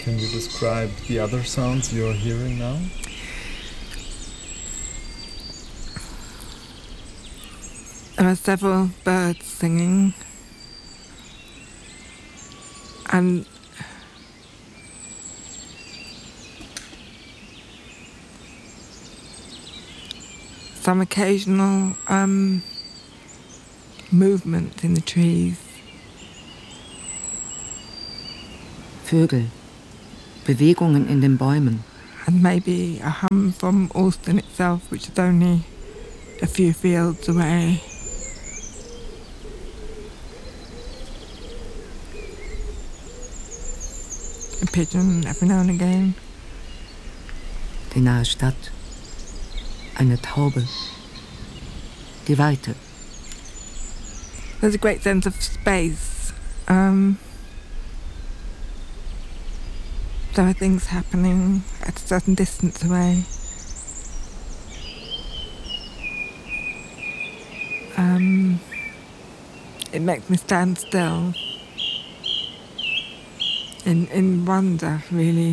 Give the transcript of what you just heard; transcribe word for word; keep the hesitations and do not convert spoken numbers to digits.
Can you describe the other sounds you're hearing now? There are several birds singing, and some occasional um, movement in the trees. Vögel, Bewegungen in den Bäumen. And maybe a hum from Alston itself, which is only a few fields away. A pigeon every now and again. Die nahe Stadt. Eine Taube. Die Weite. There's a great sense of space. Um, there are things happening at a certain distance away. Um, it makes me stand still in in wonder, really.